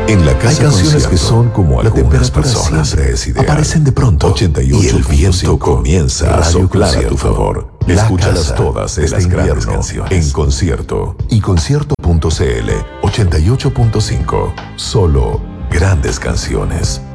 En la casa hay canciones que son como algunas personas. Siempre es ideal. Aparecen de pronto 88 y el viento comienza a soplar a tu favor. Escúchalas todas estas grandes canciones en concierto y concierto.cl 88.5. Solo grandes canciones.